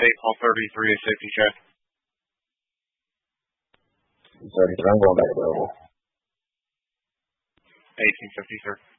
State, call 33 is safety check. 33, I'm going back available. 1850, sir.